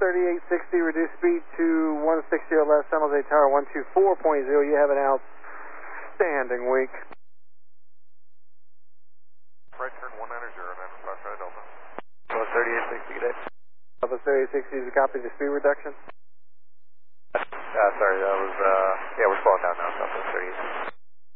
3860, reduce speed to 160 or less, San Jose Tower 124.0. You have an outstanding week. Right turn 190, 9 Foxtrot Delta. 3860, good day. Alpha 3860 is a copy of the speed reduction. Sorry, that was, yeah, we're slowing down now, Southwest 3860.